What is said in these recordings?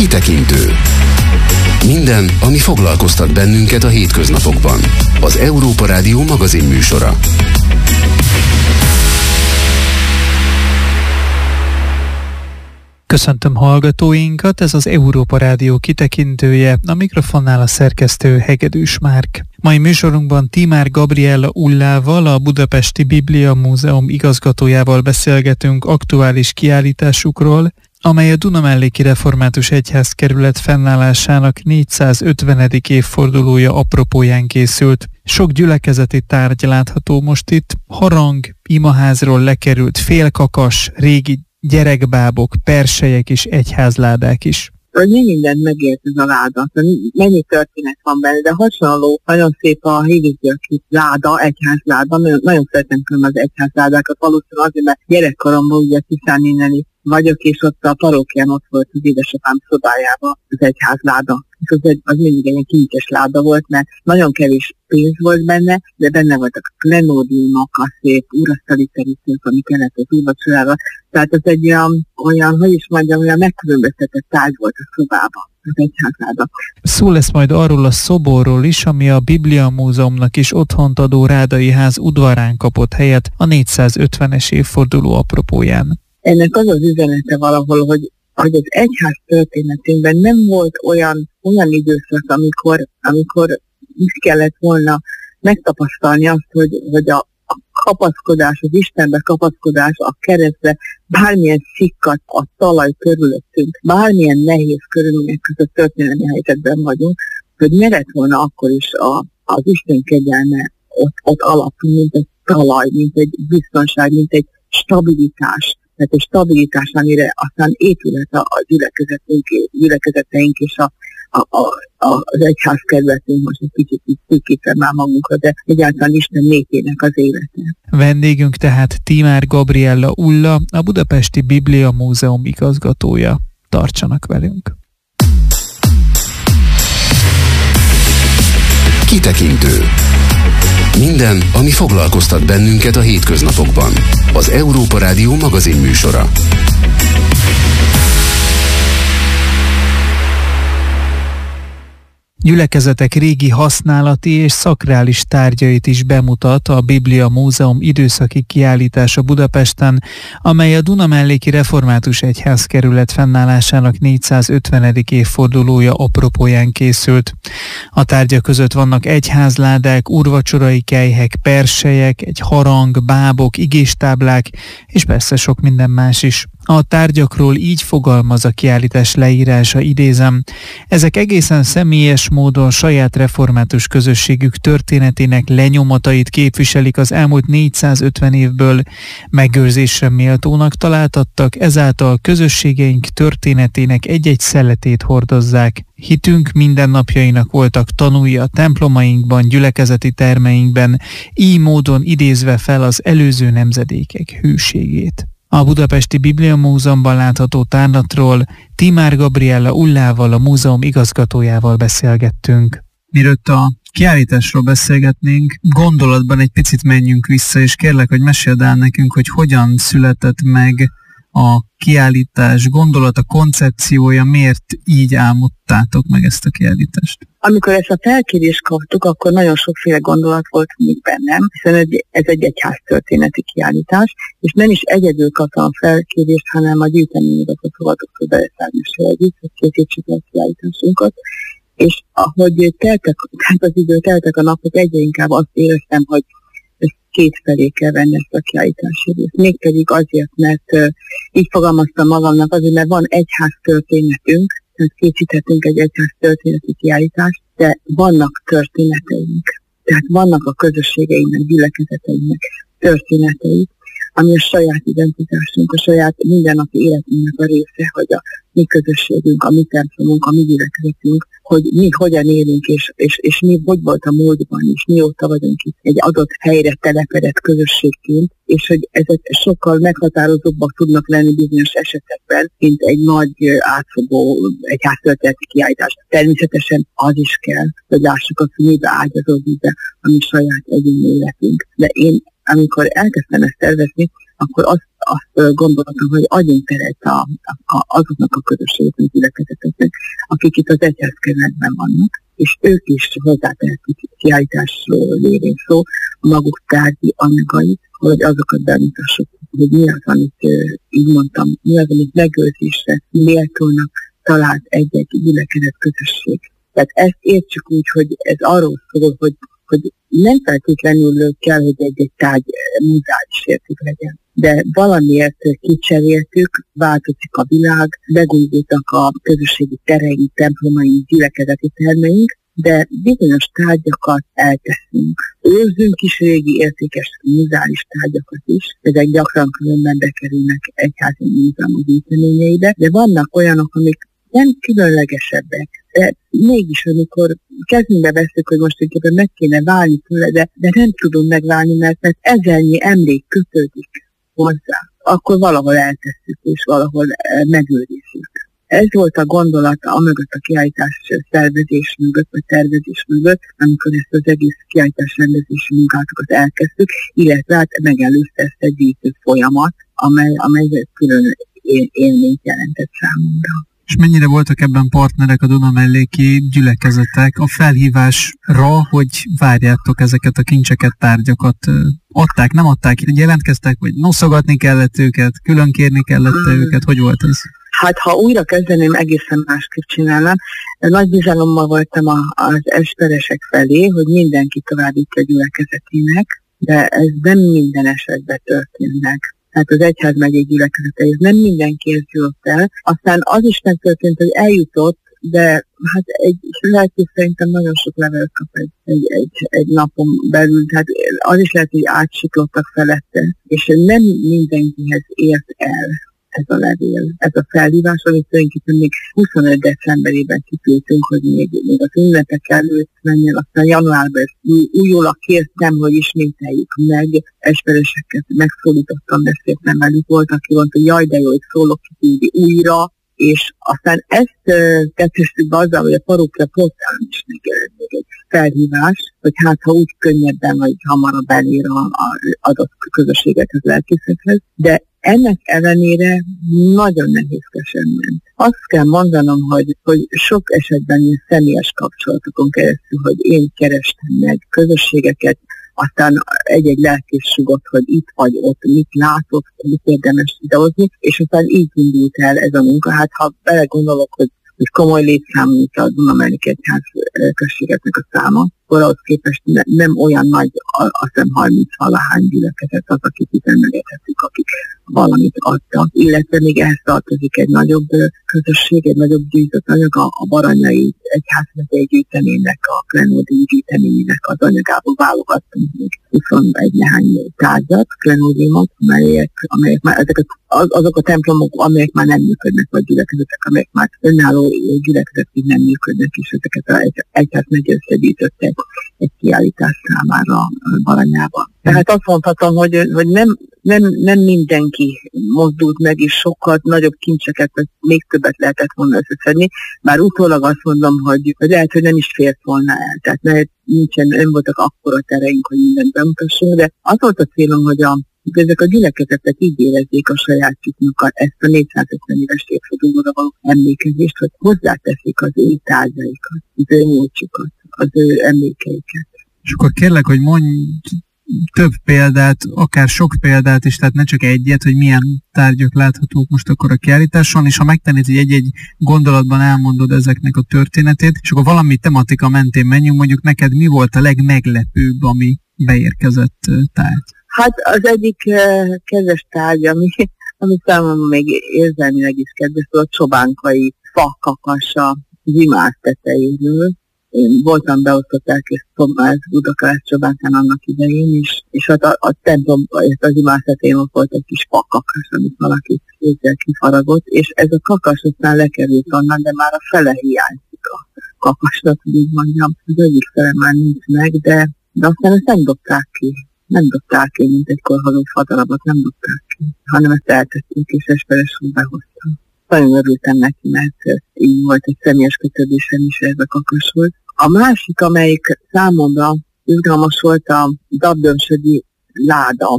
Kitekintő. Minden, ami foglalkoztat bennünket a hétköznapokban. Az Európa Rádió magazin műsora. Köszöntöm hallgatóinkat, ez az Európa Rádió kitekintője, a mikrofonnál a szerkesztő Hegedűs Márk. Mai műsorunkban Timár Gabriella Ullával, a Budapesti Biblia Múzeum igazgatójával beszélgetünk aktuális kiállításukról, amely a Dunamelléki Református Egyházkerület fennállásának 450. évfordulója apropóján készült. Sok gyülekezeti tárgy látható most itt, harang, imaházról lekerült félkakas, régi gyerekbábok, perselyek és egyházládák is. Mi mindent megért ez a láda, mennyi történet van benne, de hasonló, nagyon szép a Hévízgyörgyi láda, egyházláda, nagyon szeretem az egyházládákat, valószínűleg azért, mert gyerekkoromban ugye Tiszán inneni vagyok, és ott a parókián ott volt az édesapám szobájában az egyházláda. És az mindig egy kincses láda volt, mert nagyon kevés pénz volt benne, de benne voltak klenódiumok, a szép urasztali terítők, ami kellett az úrvacsorára. Tehát ez egy olyan, hogy is mondjam, olyan megkülönböztetett tárgy volt a szobában, az egyházláda. Szó lesz majd arról a szoborról is, ami a Biblia Múzeumnak is otthont adó Rádai ház udvarán kapott helyet a 450-es évforduló apropóján. Ennek az az üzenete valahol, hogy az egyház történetünkben nem volt olyan időszak, amikor is kellett volna megtapasztalni azt, hogy a kapaszkodás, az Istenbe kapaszkodás, a keresztre, bármilyen szikkat a talaj körülöttünk, bármilyen nehéz körülmények között történelmi helyzetben vagyunk, hogy ne lett volna akkor is az Isten kegyelme ott alapul, mint egy talaj, mint egy biztonság, mint egy stabilitás. Tehát egy stabilitás, amire aztán épület a gyülekezeteink és az egyházkerületünk, most egy kicsit szűkítve már magunkra, de egyáltalán Isten népének az élete. Vendégünk tehát Timár Gabriella Ulla, a Budapesti Biblia Múzeum igazgatója. Tartsanak velünk! Kitekintő. Minden, ami foglalkoztat bennünket a hétköznapokban. Az Európa Rádió magazin műsora. Gyülekezetek régi használati és szakrális tárgyait is bemutat a Biblia Múzeum időszaki kiállítása Budapesten, amely a Dunamelléki Református Egyházkerület fennállásának 450. évfordulója apropóján készült. A tárgyak között vannak egyházládák, úrvacsorai kelyhek, perselyek, egy harang, bábok, igéstáblák, és persze sok minden más is. A tárgyakról így fogalmaz a kiállítás leírása, idézem: ezek egészen személyes módon saját református közösségük történetének lenyomatait képviselik az elmúlt 450 évből, megőrzésre méltónak találtattak, ezáltal közösségeink történetének egy-egy szeletét hordozzák. Hitünk mindennapjainak voltak tanúi a templomainkban, gyülekezeti termeinkben, így módon idézve fel az előző nemzedékek hűségét. A Budapesti Biblia Múzeumban látható tárlatról Timár Gabriella Ullával, a múzeum igazgatójával beszélgettünk. Mielőtt a kiállításról beszélgetnénk, gondolatban egy picit menjünk vissza, és kérlek, hogy meséld el nekünk, hogy hogyan született meg a kiállítás gondolata, koncepciója, miért így álmodtátok meg ezt a kiállítást? Amikor ezt a felkérést kaptuk, akkor nagyon sokféle gondolat volt még bennem, hiszen ez egy egyháztörténeti kiállítás, és nem is egyedül kaptam a felkérést, hanem a gyűjteményedet fogadtuk föl beleszárnyasra együtt, hogy készítsük el a kiállításunkat. És ahogy teltek az idő, teltek a napok, egyre inkább azt éreztem, hogy kétfelé kell venni ezt a kiállítási részt. Mégpedig azért, mert így fogalmaztam magamnak, azért, mert van egyház történetünk, tehát készíthetünk egy egyház történeti kiállítást, de vannak történeteink. Tehát vannak a közösségeinknek, gyülekezeteinknek történetei, ami a saját identitásunk, a saját mindennapi életünknek a része, hogy a mi közösségünk, a mi templomunk, a mi gyülekezetünk, hogy mi hogyan élünk, és mi hogy volt a múltban, és mióta vagyunk itt egy adott helyre telepedett közösségként, és hogy ezek sokkal meghatározóbbak tudnak lenni bizonyos esetekben, mint egy nagy átfogó egyháztörténeti kiállítás. Természetesen az is kell, hogy lássuk azt, hogy mibe ágyazódik be a mi saját egyéni életünk. De én, amikor elkezdtem ezt tervezni, akkor azt gondoltam, hogy adjunk teret azoknak a közösségeknek, gyülekezeteknek, akik itt az egyházkerületben vannak, és ők is hozzátehetik kiállításról lévén szó, a maguk tárgyi anyagait, hogy azokat bemutassuk, hogy mi az, amit így mondtam, mi az, amit megőrzésre méltónak talált egy-egy gyülekezet közösség. Tehát ezt értsük úgy, hogy ez arról szól, hogy nem feltétlenül kell, hogy egy tárgy muzeális érték legyen. De valamiért kicseréltük, változik a világ, megújultak a közösségi tereink, templomaink, gyülekezeti termeink, de bizonyos tárgyakat elteszünk. Őrzünk is régi értékes muzeális tárgyakat is, ezek gyakran különben bekerülnek egyházi múzeumok gyűjteményeibe, de vannak olyanok, amik nem különlegesebbek, de mégis, amikor kezünkbe veszük, hogy most tulajdonképpen meg kéne válni tőle, de nem tudunk megválni, mert ezernyi emlék kötődik hozzá, akkor valahol eltesszük, és valahol megőrizzük. Ez volt a gondolat amögött a kiállítás szervezés mögött, vagy tervezés mögött, amikor ezt az egész kiállítás rendezési munkátokat elkezdtük, illetve hát megelőzte ezt egy gyűjtő folyamat, amely külön élményt jelentett számomra. És mennyire voltak ebben partnerek a Dunamelléki gyülekezetek a felhívásra, hogy várjátok ezeket a kincseket, tárgyakat? Adták, nem adták, jelentkeztek, vagy noszogatni kellett őket, külön kérni kellett őket? Hogy volt ez? Hát, ha újra kezdeném, egészen másképp csinálnám. Nagy bizalommal voltam az esperesek felé, hogy mindenki továbbítja a gyülekezetének, de ez nem minden esetben történt meg. Tehát az egyházmegyék gyülekezeteihez nem mindenkihez jutott el. Aztán az is megtörtént, hogy eljutott, de hát egy lelkész szerintem nagyon sok levelet kap egy napon belül, tehát az is lehet, hogy átsiklottak felette, és nem mindenkihez ért el ez a levél, ez a felhívás, amit tulajdonképpen még 25 decemberében kiküldtünk, hogy még az ünnepek előtt menjen, aztán januárban újólag kértem, hogy ismételjük meg, espereseket megszólítottam, beszéltem velük, volt, aki mondta, hogy jaj, de jó, hogy szólok ki újra, és aztán ezt tettük be azzal, hogy a parókia portálon is megjelent még egy felhívás, hogy hát ha úgy könnyebben, vagy hamarabb elér az adott közösségekhez, lelkészekhez, de ennek ellenére nagyon nehézkesen ment. Azt kell mondanom, hogy sok esetben ilyen személyes kapcsolatokon keresztül, hogy én kerestem meg közösségeket, aztán egy-egy lelkész sugott, hogy itt vagy ott, mit látok, mit érdemes idehozni, és aztán így indult el ez a munka. Hát ha belegondolok, hogy komoly létszámú, mint a Dunamelléki Egyház községeknek a száma, akkor ahhoz képest nem olyan nagy, azt hiszem 30-valahány gyülekezet az, akik itt emlegetettük, akik valamit adtak, illetve még ehhez tartozik egy nagyobb közösség, egy nagyobb gyűjtött anyag, a Baranyai Egyházmegyei gyűjteménynek, a Klenódium gyűjteménynek az anyagából válogattunk még 21 néhány tárgyat, klenódiumot, amelyek már azok a templomok, amelyek már nem működnek, vagy gyülekezetek, amelyek már önálló gyülekezetek nem működnek, és ezeket az egyházmegye összegyűjtöttek egy kiállítás számára Baranyában. Tehát azt mondhatom, hogy nem mindenki mozdult meg, és sokkal nagyobb kincseket, még többet lehetett volna összeszedni, bár utólag azt mondom, hogy lehet, hogy nem is fért volna el. Tehát nem voltak akkora tereink, hogy mindent bemutassunk, de az volt a célom, hogy ezek a gyülekezetek így érezzék a sajátjuknak ezt a 450 éves évfordulóra való emlékezést, hogy hozzáteszik az ő tárgyaikat, az ő múltjukat, az ő emlékeiket. És akkor kérlek, hogy mondj több példát, akár sok példát is, tehát ne csak egyet, hogy milyen tárgyak láthatók most akkor a kiállításon, és ha megtennéd, hogy egy-egy gondolatban elmondod ezeknek a történetét, és akkor valami tematika mentén menjünk, mondjuk neked mi volt a legmeglepőbb, ami beérkezett tárgy? Hát az egyik kedves tárgy, ami számomra még érzelmileg is kedves, a csobánkai fakakasa Zsimász tetejéről. Én voltam beosztott elkész Tomás Budakalász Csobánkán annak idején is, és hát a templom, a Zsimász tetején volt egy kis fakakas, amit valaki kézzel kifaragott, és ez a kakas aztán lekerült onnan, de már a fele hiányzik a kakasnak, hogy így mondjam. Az egyik fele már nincs meg, de aztán ezt nem dobták ki. Nem dobták ki, mint egy korhaló fadarabot, nem dobták ki, hanem ezt eltettük, és esperesül behoztam. Nagyon örültem neki, mert így volt egy személyes kötődésem is, ez a kakas volt. A másik, amelyik számomra izgalmas volt, a Dabdömsödi láda.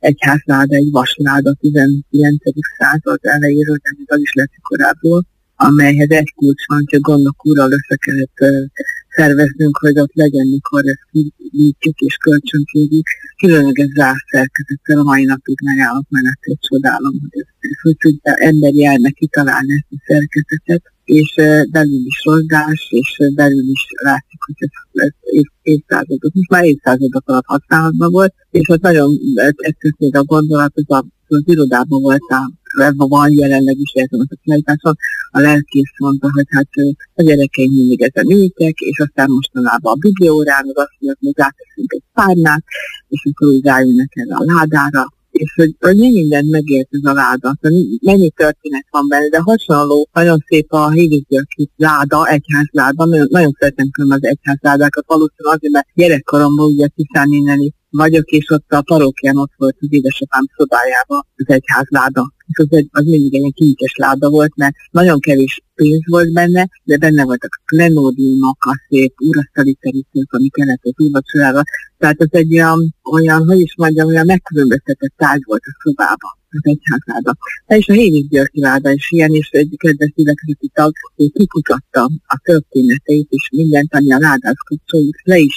egyházláda, egy vasláda 19. század elejéről, de még az is lesz korábbról, amelyhez egy kulcs van, csak Gondok úrral össze kellett szerveznünk, hogy ott legyen, mikor ezt kivítjük és kölcsönkérjük. Különleges zárszerkezettel a mai napig megállok mellett, csodálom, hogy ez hogy tudja emberi elme kitalálni ezt a szerkezetet, és belül is rozdás, és belül is látszik, hogy ez évszázadok, most már évszázadok alatt használatban volt, és ott nagyon tetszett még a gondolat, az irodában volt ebben van jelenleg is értem a kiállításon, a lelkész mondta, hogy hát a gyerekeim mindig ezen ültek, és aztán mostanában a bibliórán az azt mondja, hogy áteszünk egy párnát, és akkor úgy rájönnek erre a ládára, és hogy mi mindent megért ez a láda, mennyi történet van benne, de hasonló, nagyon szép a Hévízgyörgyi láda, egyházláda, nagyon szeretem külön az egyházládákat, valószínűleg azért, mert gyerekkoromban ugye Tiszán inneni vagyok, és ott a parókián ott volt az édesapám szobájában az egyházláda. És az mindig egy kincses láda volt, mert nagyon kevés pénz volt benne, de benne voltak a klenódiumok, a szép urasztali terítők, ami kellett az úrvacsorára. Tehát az egy olyan, hogy is mondjam, olyan megkülönböztetett tárgy volt a szobában, az egyházláda. És a Hévízgyörgyi láda is ilyen, és egy kedves gyülekezeti tag kikutatta a történeteit, és mindent, ami a ládához kapcsolódik, le is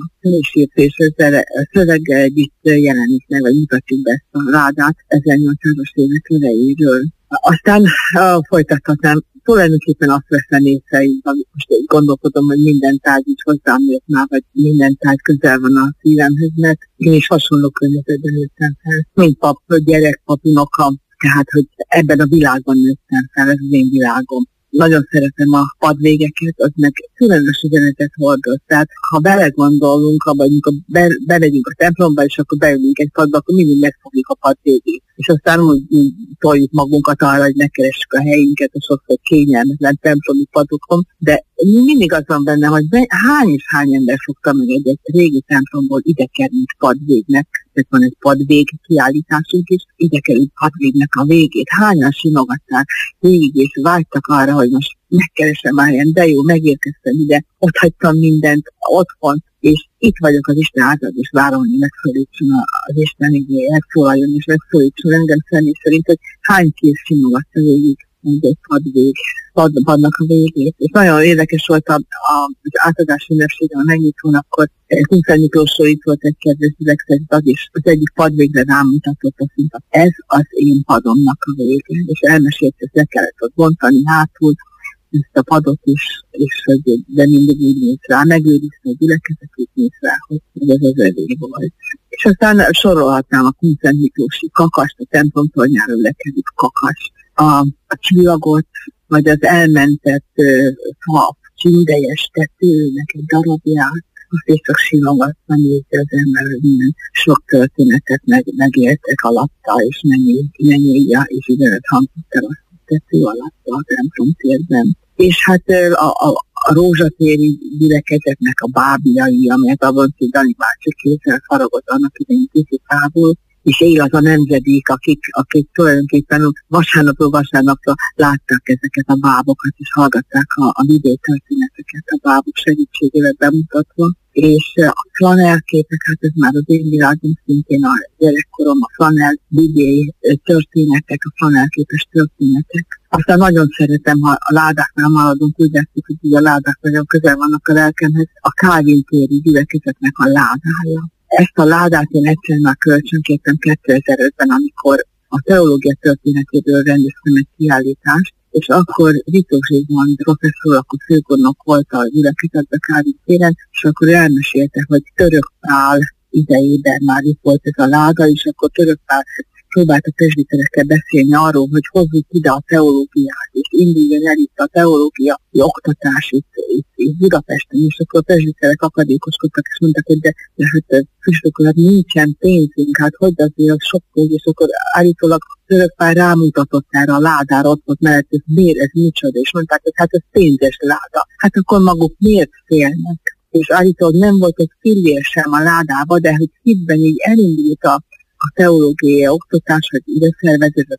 írt, és ezzel szöveggel együtt jelenik meg, vagy mutatjuk be ezt a ládát 1800-as évek elejéről. Aztán folytathatnám, tulajdonképpen azt veszem észre, most gondolkodom, hogy minden tárgy is hozzám jött már, vagy minden tárgy közel van a szívemhez, mert én is hasonló környezetben nőttem fel, mint pap, gyerek, papunoka, tehát, hogy ebben a világban nőttem fel, ez az én világom. Nagyon szeretem a padvégeket, az meg különös üzenetet hordoz. Tehát, ha belegondolunk, amikor bemegyünk a templomba, és akkor beülünk egy padba, akkor mindig megfogjuk a pad végét. És aztán úgy toljuk magunkat arra, hogy megkeressük a helyünket, és sokszor kényelmetlen templomi padokon. De mindig az van benne, hogy hány és hány ember fogta meg egy régi templomból ide került padvégnek. Tehát van egy padvég kiállításunk is, ide került padvégnek a végét. Hányan simogatták végig, és vágytak arra, hogy most megkeresem már ilyen, de jó, megérkeztem ide, ott hagytam mindent otthon, és itt vagyok az Isten által, és várom, hogy megszólítson az Isten igéje, megszólaljon, és megszólítson engem személy szerint, hogy hány kész simogatta végig egy padnak a végét. És nagyon érdekes volt az átadási ünnepségen, a megnyitón, akkor Kunszent Miklósról itt volt egy kedves gyülekezeti tag, és az egyik padvégre rámutatott, azt mondta, ez az én padomnak a vége. És elmesélt, hogy le kellett ott bontani hátul, ezt a padot is, és hogy de mindig úgy néz rá, megőrizte a gyülekezet, úgy néz rá, hogy ez az övé volt. És aztán sorolhatnám a Kunszent Miklósi kakast, a templomtornyáról lekerült kakast, a csillagot, vagy az elmentett fa, csindejes tetőnek egy darabját, azt is csak simogatva nézte az ember, hogy minden sok történetet megéltek alatta, és mennyi és üzenet hangzott el a tető alatta a templomtérben. És hát a rózsatéri gyülekezetnek a bábiai, amelyet abban Dani bácsi kézzel faragott annak idején Tiszitávul, és él az a nemzedék, akik tulajdonképpen vasárnapról vasárnapra látták ezeket a bábokat, és hallgatták a videó történeteket a bábok segítségével bemutatva. És a flanelképek, hát ez már az én világom, szintén a gyerekkorom, a flanel bibliai történetek, a flanelképes történetek. Aztán nagyon szeretem, ha a ládáknál maradunk, úgy látszik, hogy ugye a ládák nagyon közel vannak a lelkemhez, a Kálvin téri gyülekezetnek a ládája. Ezt a ládát én egyszer már kölcsönkértem 2005-ben, amikor a teológia történetéről rendeztem egy kiállítást, és akkor Ritók Zsigmond professzor, akkor főgondnok volt a gyülekezetben Kálvin téren, és akkor elmesélte, hogy Török Pál idejében már itt volt ez a láda, és akkor Török Pál próbált a presbiterekkel beszélni arról, hogy hozzuk ide a teológiát, és induljon el itt a teológiai oktatás itt Budapesten, és akkor a presbiterek akadékoskodtak, és mondták, hogy de hát füstokon, nincsen pénzünk, hát hogy azért az sok pénz, és akkor állítólag Török Pál rámutatott erre a ládára, ott volt mellett, ez miért, ez micsoda, és mondták, hogy hát ez pénzes láda. Hát akkor maguk miért félnek? És állítólag nem volt egy fillér sem a ládába, de hogy hitben így elindult a teológiai oktatás, hogy ide szerveződött